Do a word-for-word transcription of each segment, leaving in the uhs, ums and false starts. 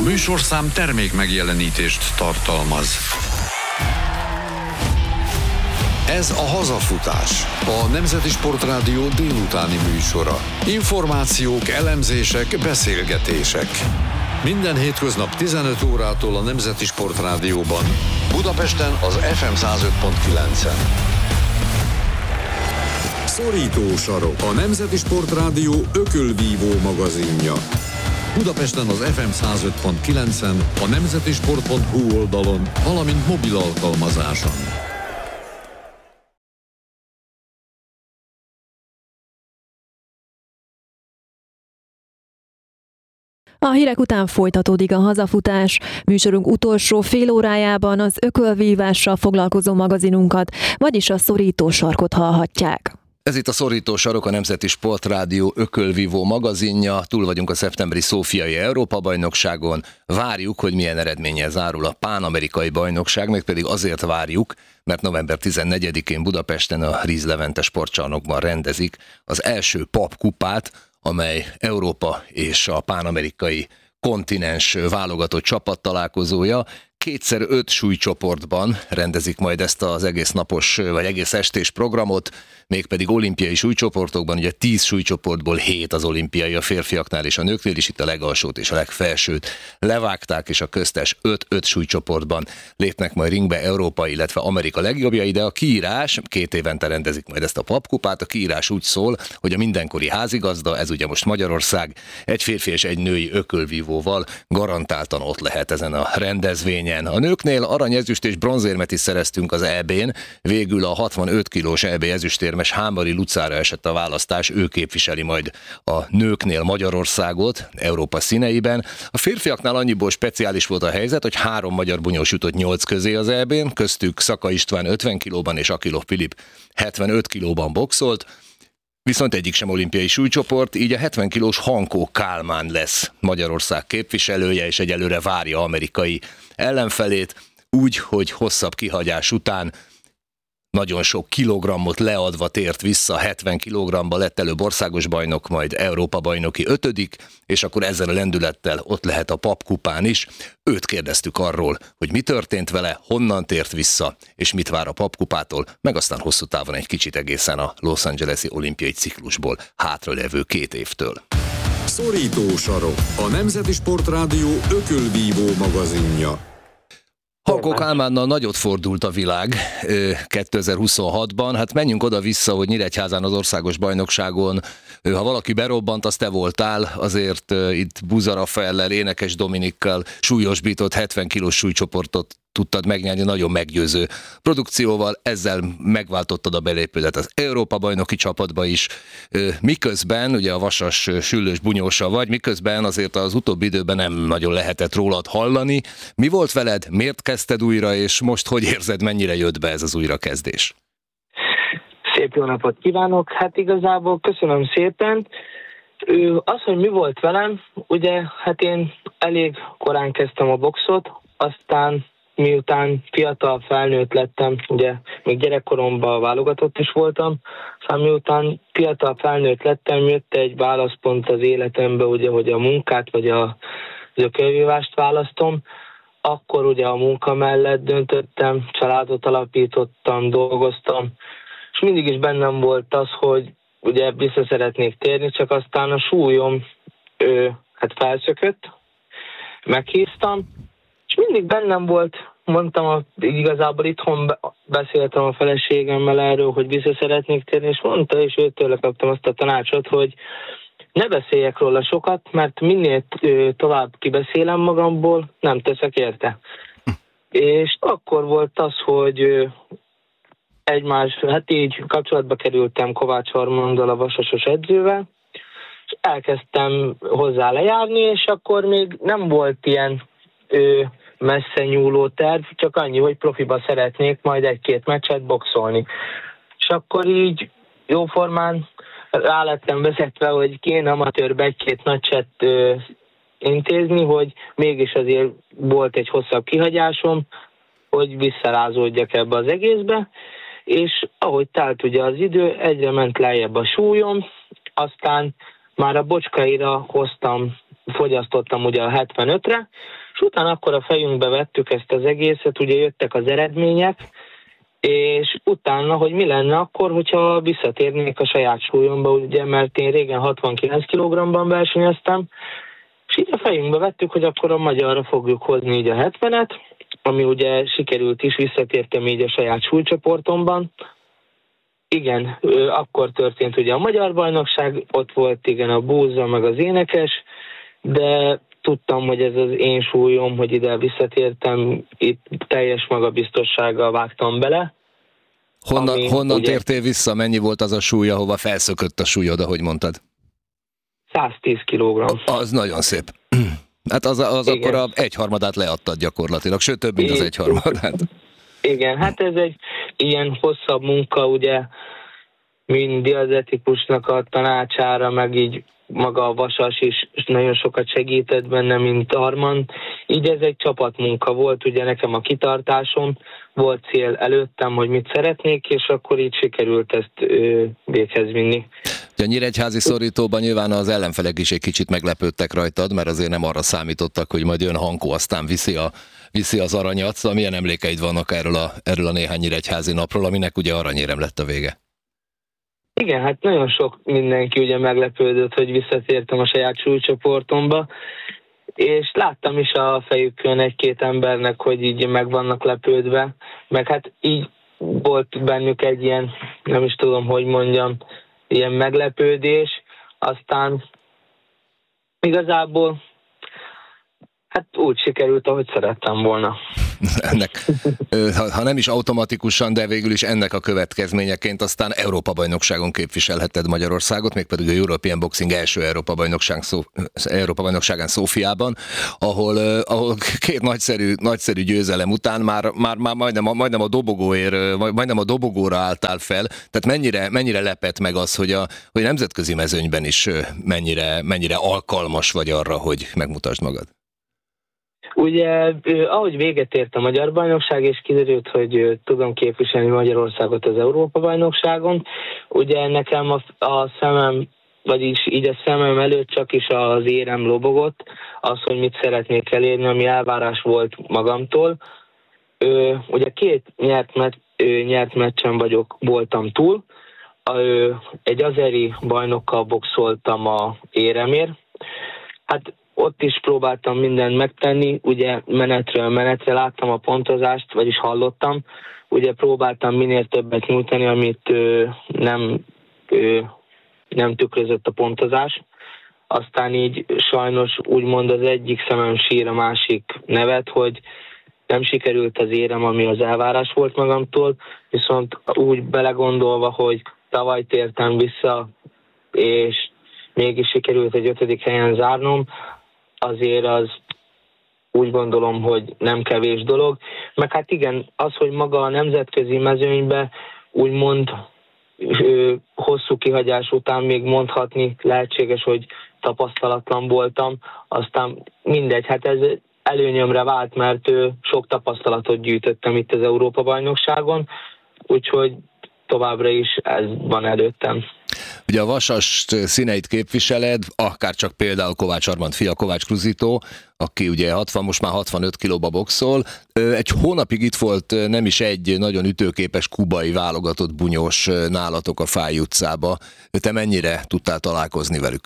műsorszám termék megjelenítést tartalmaz. Ez a Hazafutás, a Nemzeti Sportrádió délutáni műsora. Információk, elemzések, beszélgetések. Minden hétköznap tizenöt órától a Nemzeti Sportrádióban, Budapesten az ef em száz öt pont kilencen. Szorító sarok, a Nemzeti Sportrádió ökölvívó magazinja. Budapesten az ef em száz öt pont kilencen, a nemzetisport pont hu oldalon, valamint mobil alkalmazáson. A hírek után folytatódik a Hazafutás. Műsorunk utolsó fél órájában az ökölvívással foglalkozó magazinunkat, vagyis a Szorító sarkot hallhatják. Ez itt a Szorító sarok, a Nemzeti Sportrádió ökölvívó magazinja. Túl vagyunk a szeptemberi Szófiai Európa-bajnokságon. Várjuk, hogy milyen eredménnyel zárul a pánamerikai bajnokság, meg pedig azért várjuk, mert november tizennegyedikén Budapesten a Riz Levente sportcsarnokban rendezik az első papkupát, amely Európa és a pánamerikai kontinens válogatott csapat találkozója. Kétszer öt súlycsoportban rendezik majd ezt az egész napos, vagy egész estés programot, mégpedig olimpiai súlycsoportokban, ugye tíz súlycsoportból hét az olimpiai, a férfiaknál és a nőknél is, itt a legalsót és a legfelsőt levágták, és a köztes öt-öt súlycsoportban lépnek majd ringbe Európa, illetve Amerika legjobbjai, de a kiírás, két évente rendezik majd ezt a papkupát, a kiírás úgy szól, hogy a mindenkori házigazda, ez ugye most Magyarország, egy férfi és egy női ökölvívóval garantáltan ott lehet ezen a rendezvényen. A nőknél arany, ezüst és bronzérmet is szereztünk az é bén, végül a hatvanöt kilós é bé ezüstérmes Hámari Lucára esett a választás, ő képviseli majd a nőknél Magyarországot Európa színeiben. A férfiaknál annyiból speciális volt a helyzet, hogy három magyar bunyós jutott nyolc közé az é bén, köztük Szaka István ötven kilóban és Akilov Filip hetvenöt kilóban boxolt, viszont egyik sem olimpiai súlycsoport, így a hetven kilós Hankó Kálmán lesz Magyarország képviselője, és egyelőre várja amerikai ellenfelét, úgy, hogy hosszabb kihagyás után nagyon sok kilogrammot leadva tért vissza, hetven kilogrammba lett előbb országos bajnok, majd Európa bajnoki ötödik, és akkor ezzel a lendülettel ott lehet a papkupán is. Őt kérdeztük arról, hogy mi történt vele, honnan tért vissza, és mit vár a papkupától, meg aztán hosszú távon egy kicsit egészen a Los Angeles-i olimpiai ciklusból hátralevő két évtől. Szorító sarok, a Nemzeti Sportrádió ökölvívó magazinja. Hankó Kálmánnal nagyot fordult a világ kétezer-huszonhatban, hát menjünk oda-vissza, hogy Nyíregyházán az országos bajnokságon, ha valaki berobbant, az te voltál, azért itt Buza Rafaellel, Énekes Dominikkal súlyosbított hetven kilós súlycsoportot tudtad megnyerni nagyon meggyőző produkcióval, ezzel megváltottad a belépődet az Európa-bajnoki csapatba is, miközben, ugye a vasas süllős bunyósa vagy, miközben azért az utóbbi időben nem nagyon lehetett rólad hallani. Mi volt veled, miért kezdted újra, és most hogy érzed, mennyire jött be ez az újrakezdés? Szép jó napot kívánok! Hát igazából köszönöm szépen. Az, hogy mi volt velem, ugye hát én elég korán kezdtem a boxot, aztán miután fiatal felnőtt lettem, ugye még gyerekkoromban válogatott is voltam, aztán miután fiatal felnőtt lettem, jött egy válaszpont az életembe, ugye, hogy a munkát vagy a ökölvívást választom, akkor ugye a munka mellett döntöttem, családot alapítottam, dolgoztam, és mindig is bennem volt az, hogy ugye vissza szeretnék térni, csak aztán a súlyom ő, hát felszökött, meghíztam, és mindig bennem volt, mondtam, igazából itthon beszéltem a feleségemmel erről, hogy vissza szeretnék térni, és mondta, és őtől kaptam azt a tanácsot, hogy ne beszéljek róla sokat, mert minél tovább kibeszélem magamból, nem teszek érte. És akkor volt az, hogy egymás, hát így kapcsolatba kerültem Kovács Armanddal, a vasasos edzővel, és elkezdtem hozzá lejárni, és akkor még nem volt ilyen ő, messze nyúló terv, csak annyi, hogy profiba szeretnék majd egy-két meccset boxolni. És akkor így jóformán rá lettem vezetve, hogy kéne amatőrbe egy-két meccset ö, intézni, hogy mégis azért volt egy hosszabb kihagyásom, hogy visszarázódjak ebbe az egészbe, és ahogy telt ugye az idő, egyre ment lejjebb a súlyom, aztán már a Bocskaira hoztam fogyasztottam ugye a hetvenötre, és utána akkor a fejünkbe vettük ezt az egészet, ugye jöttek az eredmények, és utána, hogy mi lenne akkor, hogyha visszatérnék a saját súlyomba, ugye, mert én régen hatvankilenc kilogramban versenyeztem, és így a fejünkbe vettük, hogy akkor a magyarra fogjuk hozni így a hetvenet, ami ugye sikerült is, visszatértem így a saját súlycsoportomban. Igen, akkor történt ugye a magyar bajnokság, ott volt igen a búza, meg az énekes, de tudtam, hogy ez az én súlyom, hogy ide visszatértem, itt teljes magabiztossággal vágtam bele. Honnan, ami, honnan ugye, tértél vissza? Mennyi volt az a súly, ahova felszökött a súlyod, ahogy mondtad? száztíz kilogramm. Az nagyon szép. Hát az, az akkor a egyharmadát leadtad gyakorlatilag, sőt több, mint az egyharmadát. Igen, hát ez egy ilyen hosszabb munka, ugye, mint diazetikusnak a tanácsára, meg így maga a vasas is nagyon sokat segített benne, mint Arman. Így ez egy csapatmunka volt, ugye nekem a kitartásom, volt cél előttem, hogy mit szeretnék, és akkor így sikerült ezt ö, véghez vinni. A nyíregyházi szorítóban nyilván az ellenfelek is egy kicsit meglepődtek rajtad, mert azért nem arra számítottak, hogy majd jön Hankó, aztán viszi, a, viszi az aranyat. Szóval milyen emlékeid vannak erről a, erről a néhány nyíregyházi napról, aminek ugye aranyérem lett a vége? Igen, hát nagyon sok mindenki ugye meglepődött, hogy visszatértem a saját súlycsoportomba, és láttam is a fejükön egy-két embernek, hogy így meg vannak lepődve, meg hát így volt bennük egy ilyen, nem is tudom, hogy mondjam, ilyen meglepődés, aztán igazából hát úgy sikerült, ahogy szerettem volna. Ennek, ha, ha nem is automatikusan, de végül is ennek a következményeként aztán Európa-bajnokságon képviselheted Magyarországot, mégpedig a European Boxing első Európa-bajnokság, Európa-bajnokságán Szófiában, ahol, ahol két nagyszerű, nagyszerű győzelem után már, már, már majdnem, a, majdnem, a dobogóért, majdnem a dobogóra álltál fel. Tehát mennyire, mennyire lepett meg az, hogy a, hogy a nemzetközi mezőnyben is mennyire, mennyire alkalmas vagy arra, hogy megmutasd magad? Ugye, ahogy véget ért a magyar bajnokság, és kiderült, hogy tudom képviselni Magyarországot az Európa-bajnokságon, ugye nekem a, a szemem, vagyis így a szemem előtt csak is az érem lobogott, az, hogy mit szeretnék elérni, ami elvárás volt magamtól. Ö, ugye két nyert, met, ö, nyert meccsen vagyok, voltam túl. Ö, egy azeri bajnokkal boxoltam a éremért. Hát ott is próbáltam mindent megtenni, ugye menetről menetre láttam a pontozást, vagyis hallottam, ugye próbáltam minél többet nyújtani, amit ö, nem, ö, nem tükrözött a pontozás. Aztán így sajnos úgymond az egyik szemem sír, a másik nevet, hogy nem sikerült az érem, ami az elvárás volt magamtól, viszont úgy belegondolva, hogy tavaly tértem vissza, és mégis sikerült egy ötödik helyen zárnom, azért az úgy gondolom, hogy nem kevés dolog. Meg hát igen, az, hogy maga a nemzetközi mezőnybe úgymond ö, hosszú kihagyás után még mondhatni lehetséges, hogy tapasztalatlan voltam, aztán mindegy, hát ez előnyömre vált, mert ö, sok tapasztalatot gyűjtöttem itt az Európa-bajnokságon, úgyhogy továbbra is ez van előttem. Ugye a vasas színeit képviseled, akár csak például Kovács Armand fia, Kovács Kruzitó, aki ugye hatvan, most már hatvanöt kilóba boxol. Egy hónapig itt volt nem is egy nagyon ütőképes kubai válogatott bunyós nálatok a Fáy utcába. Te mennyire tudtál találkozni velük?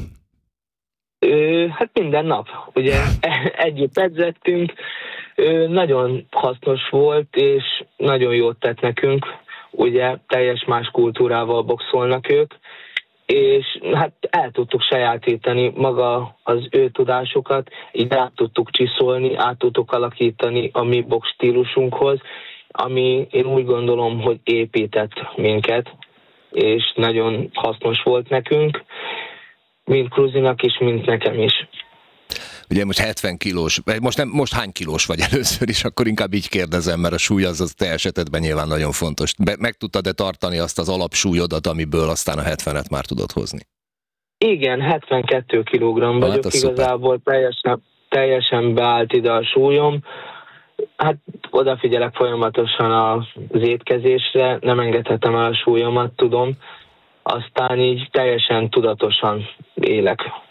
Ö, hát minden nap. Ugye együtt edzettünk, ö, nagyon hasznos volt, és nagyon jót tett nekünk. Ugye teljes más kultúrával boxolnak ők, és hát el tudtuk sajátítani maga az ő tudásukat, így át tudtuk csiszolni, át tudtuk alakítani a mi box stílusunkhoz, ami én úgy gondolom, hogy épített minket, és nagyon hasznos volt nekünk, mind Kruzinak is, mind nekem is. Ugye most hetven kilós, most, nem, most hány kilós vagy először is, akkor inkább így kérdezem, mert a súly az, az te esetedben nyilván nagyon fontos. Be, meg tudtad-e tartani azt az alapsúlyodat, amiből aztán a hetvenet már tudod hozni? Igen, hetvenkettő kilogramm vagyok, hát igazából teljesen, teljesen beállt ide a súlyom. Hát odafigyelek folyamatosan az étkezésre, nem engedhetem el a súlyomat, tudom. Aztán így teljesen tudatosan élek.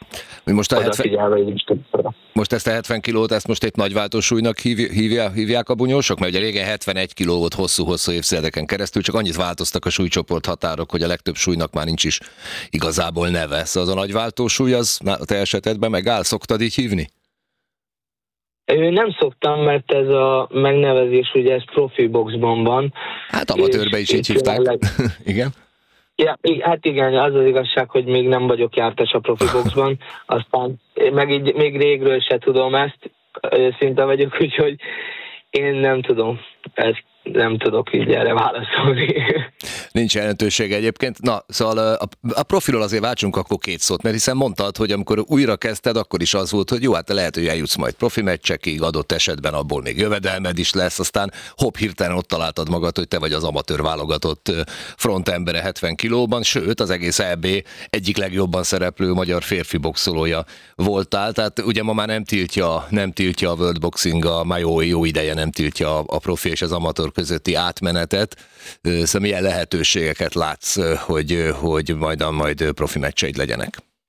Most, a hetven, most ezt a hetven kilót, ezt most egy nagyváltósúlynak hívják, hívják a bunyósok? Mert ugye régen hetvenegy kiló volt hosszú-hosszú évtizedeken keresztül, csak annyit változtak a súlycsoport határok, hogy a legtöbb súlynak már nincs is igazából neve. Szóval az a nagyváltósúly, az a te esetedben megáll, szoktad így hívni? Nem szoktam, mert ez a megnevezés ugye ez profi boxban van. Hát amatőrbe is így hívták. Leg... Igen? Ja, hát igen, az az igazság, hogy még nem vagyok jártas a profi boxban, aztán meg így még régről se tudom ezt, szinte vagyok, úgyhogy én nem tudom, ezt nem tudok így erre válaszolni. Nincs jelentőség egyébként. Na, szóval a, a profilról azért váltsunk akkor két szót, mert hiszen mondtad, hogy amikor újra kezdted, akkor is az volt, hogy jó, hát lehet, hogy eljutsz majd profi meccsekig, adott esetben abból még jövedelmed is lesz, aztán hopp, hirtelen ott találtad magad, hogy te vagy az amatőr válogatott frontembere hetven kilóban, sőt, az egész é bé egyik legjobban szereplő magyar férfi boxolója voltál, tehát ugye ma már nem tiltja, nem tiltja a World Boxing, a már jó, jó ideje nem tiltja a, a profi és az amatőr közötti átmenetet. Szóval milyen lehetőségeket látsz, hogy, hogy majd, majd profi meccseid legyenek?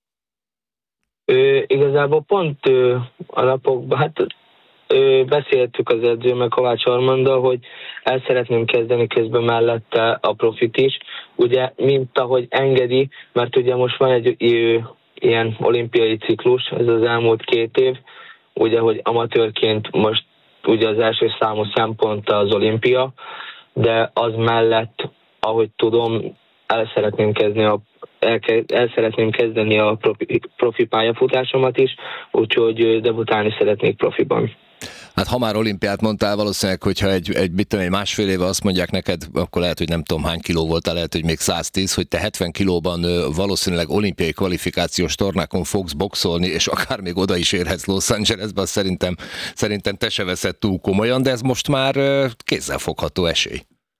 Ö, igazából pont ö, a napokban, hát ö, beszéltük az edzőmmel, Kovács Armanddal, hogy el szeretném kezdeni közben mellette a profit is, ugye, mint ahogy engedi, mert ugye most van egy ö, ilyen olimpiai ciklus, ez az elmúlt két év, ugye, hogy amatőrként most ugye az első számú szempont az olimpia, de az mellett, ahogy tudom, el szeretném kezdeni a, el, el szeretném kezdeni a profi, profi pályafutásomat is, úgyhogy debutálni szeretnék profiban. Hát ha már olimpiát mondtál, valószínűleg, hogyha egy, egy, mit tudom, egy másfél éve azt mondják neked, akkor lehet, hogy nem tudom hány kiló voltál, lehet, hogy még száz tíz, hogy te hetven kilóban valószínűleg olimpiai kvalifikációs tornákon fogsz boxolni, és akár még oda is érhetsz Los Angelesbe, azt szerintem, szerintem te se veszed túl komolyan, de ez most már kézzelfogható esély.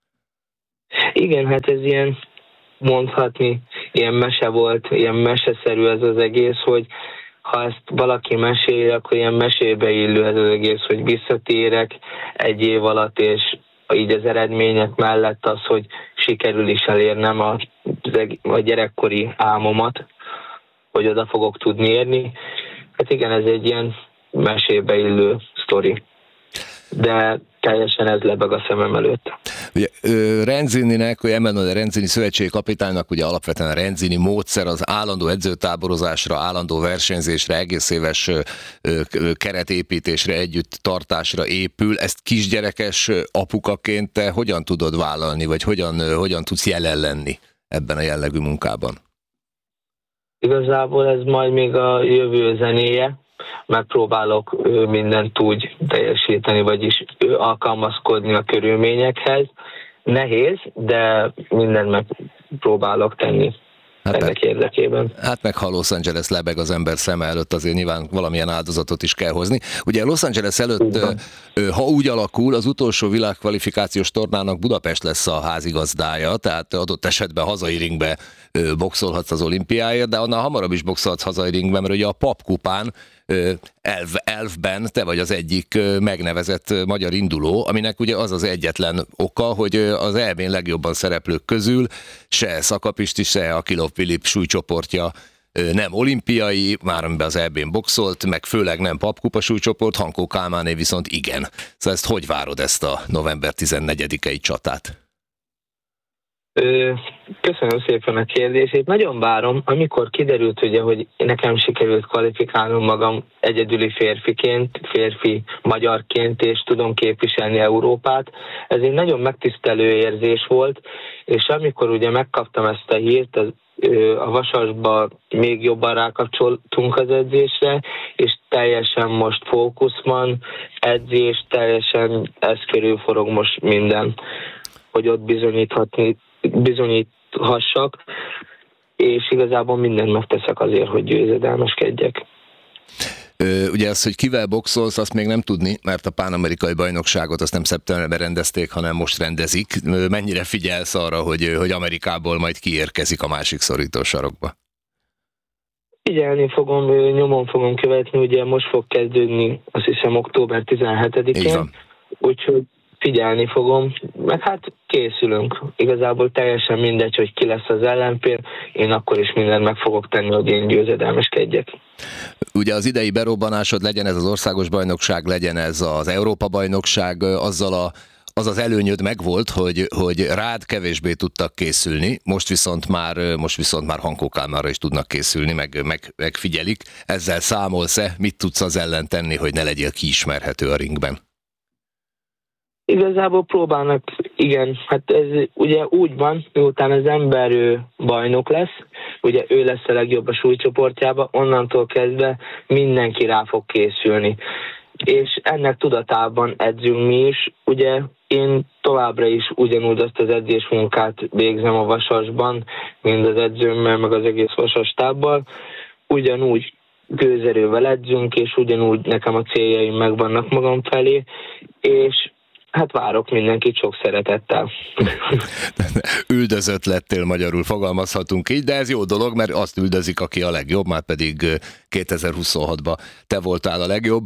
Igen, hát ez ilyen, mondhatni, ilyen mese volt, ilyen meseszerű ez az egész, hogy ha ezt valaki mesél, akkor ilyen mesébe illő ez az egész, hogy visszatérek egy év alatt, és így az eredmények mellett az, hogy sikerül is elérnem a, a gyerekkori álmomat, hogy oda fogok tudni érni. Hát igen, ez egy ilyen mesébe illő sztori. De teljesen ez lebeg a szemem előtt. Ugye Renzininek, vagy Emanuele Renzini szövetségi kapitánynak ugye alapvetően a Renzini módszer az állandó edzőtáborozásra, állandó versenyzésre, egész éves keretépítésre, együtt tartásra épül. Ezt kisgyerekes apukaként te hogyan tudod vállalni, vagy hogyan, hogyan tudsz jelen lenni ebben a jellegű munkában? Igazából ez majd még a jövő zenéje. Megpróbálok mindent úgy teljesíteni, vagyis alkalmazkodni a körülményekhez. Nehéz, de mindent megpróbálok tenni hát ennek meg, érdekében. Hát meg ha Los Angeles lebeg az ember szeme előtt, azért nyilván valamilyen áldozatot is kell hozni. Ugye Los Angeles előtt, igen, ha úgy alakul, az utolsó világkvalifikációs tornának Budapest lesz a házigazdája, tehát adott esetben hazai ringbe boxolhatsz az olimpiáért, de annál hamarabb is boxolhatsz hazai ringben, mert ugye a papkupán elv, elfben te vagy az egyik megnevezett magyar induló, aminek ugye az az egyetlen oka, hogy az é bén legjobban szereplők közül se Szakapisti, se Akilov Filip súlycsoportja nem olimpiai, már amiben az é bén boxolt, meg főleg nem papkupa súlycsoport, Hankó Kálmáné viszont igen. Szóval ezt hogy várod, ezt a november tizennegyedikei csatát? Köszönöm szépen a kérdését. Nagyon várom, amikor kiderült ugye, hogy nekem sikerült kvalifikálnom magam egyedüli férfiként, férfi magyarként, és tudom képviselni Európát. Ez egy nagyon megtisztelő érzés volt, és amikor ugye megkaptam ezt a hírt, az, a Vasasba még jobban rákapcsoltunk az edzésre, és teljesen most fókusz van, edzés, teljesen ez körül forog most minden, hogy ott bizonyíthatni bizonyíthassak, és igazából mindent megteszek azért, hogy győzedelmeskedjek. Ugye az, hogy kivel boxolsz, azt még nem tudni, mert a pánamerikai bajnokságot azt nem szeptemberben rendezték, hanem most rendezik. Mennyire figyelsz arra, hogy, hogy Amerikából majd kiérkezik a másik szorítósarokba? Figyelni fogom, nyomon fogom követni, ugye most fog kezdődni, azt hiszem október tizenhetedikén, úgyhogy figyelni fogom, meg hát készülünk. Igazából teljesen mindegy, hogy ki lesz az ellenfél, én akkor is mindent meg fogok tenni, hogy én győzedelmeskedjek. Ugye az idei berobbanásod, legyen ez az országos bajnokság, legyen ez az Európa-bajnokság, azzal a az az előnyöd megvolt, hogy, hogy rád kevésbé tudtak készülni, most viszont már, most viszont már Hankó Kálmánra is tudnak készülni, meg, meg, megfigyelik. Ezzel számolsz-e? Mit tudsz az ellen tenni, hogy ne legyél kiismerhető a ringben? Igazából próbálnak, igen, hát ez ugye úgy van, miután az ember ő bajnok lesz, ugye ő lesz a legjobb a súlycsoportjában, onnantól kezdve mindenki rá fog készülni. És ennek tudatában edzünk mi is. Ugye én továbbra is ugyanúgy azt az edzésmunkát végzem a Vasasban, mind az edzőmmel, meg az egész Vasas stábbal. Ugyanúgy gőzerővel edzünk, és ugyanúgy nekem a céljaim megvannak magam felé, és hát várok mindenkit sok szeretettel. Üldözött lettél, magyarul fogalmazhatunk így, de ez jó dolog, mert azt üldözik, aki a legjobb, már pedig kétezer-huszonhatban te voltál a legjobb.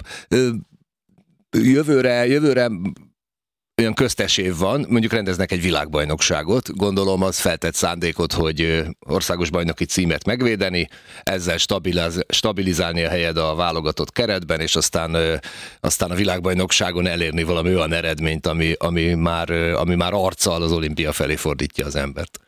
Jövőre, jövőre olyan köztes év van, mondjuk rendeznek egy világbajnokságot, gondolom az feltett szándékot, hogy országos bajnoki címet megvédeni, ezzel stabiliz- stabilizálni a helyed a válogatott keretben, és aztán, aztán a világbajnokságon elérni valami olyan eredményt, ami, ami, már, ami már arccal az olimpia felé fordítja az embert.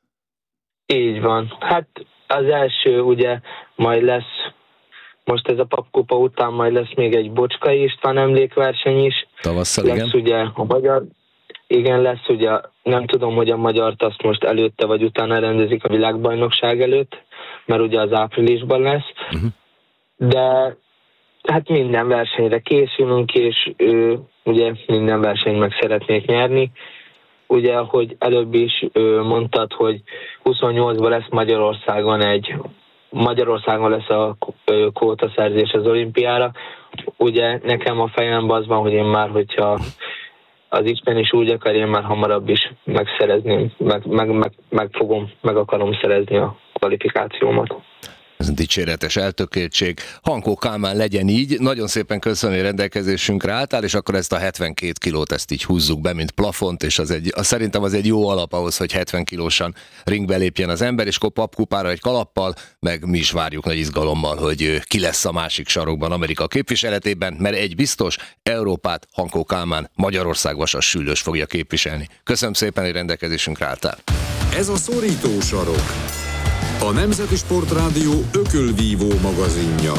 Így van. Hát az első ugye majd lesz, most ez a papkupa után majd lesz még egy Bocskai István emlékverseny is. Tavasszal, lesz igen. ugye a magyar, igen, lesz ugye, nem tudom, hogy a magyart azt most előtte vagy utána rendezik a világbajnokság előtt, mert ugye az áprilisban lesz, uh-huh. de hát minden versenyre készülünk, és ő, ugye minden versenyt meg szeretnék nyerni. Ugye, ahogy előbb is ő, mondtad, hogy huszonnyolcban lesz Magyarországon egy Magyarországon lesz a kvótaszerzés az olimpiára. Ugye nekem a fejemben az van, hogy én már, hogyha az Isten is úgy akar, én már hamarabb is megszerezném, meg, meg, meg, meg fogom, meg akarom szerezni a kvalifikációmat. Ez dicséretes eltökéltség. Hankó Kálmán, legyen így. Nagyon szépen köszönöm, hogy rendelkezésünkre álltál, és akkor ezt a hetvenkét kilót ezt így húzzuk be, mint plafont, és az egy, az szerintem az egy jó alap ahhoz, hogy hetven kilósan ringbe lépjen az ember, és akkor papkupára egy kalappal, meg mi is várjuk nagy izgalommal, hogy ki lesz a másik sarokban Amerika képviseletében, mert egy biztos, Európát Hankó Kálmán Magyarország Vasas Sűlős fogja képviselni. Köszönöm szépen, hogy rendelkezésünkre álltál. Ez a Szorító sarok, a Nemzeti Sportrádió ökölvívó magazinja.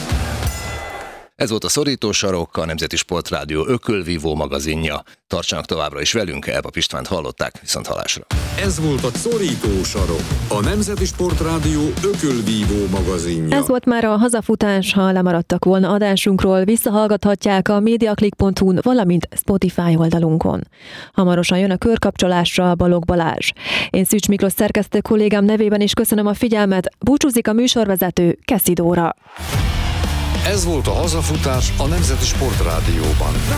Ez volt a Szorító sarok, a Nemzeti Sportrádió ökölvívó magazinja. Tartsanak továbbra is velünk, Elpap Istvánt hallották, viszont hallásra. Ez volt a Szorító sarok, a Nemzeti Sportrádió ökölvívó magazinja. Ez volt már a hazafutás, ha lemaradtak volna adásunkról, visszahallgathatják a mediaclick pont hu-n, valamint Spotify oldalunkon. Hamarosan jön a körkapcsolásra Balogh Balázs. Én Szűcs Miklós szerkesztő kollégám nevében is köszönöm a figyelmet, búcsúzik a műsorvezető, Keszi Dóra. Ez volt a hazafutás a Nemzeti Sportrádióban.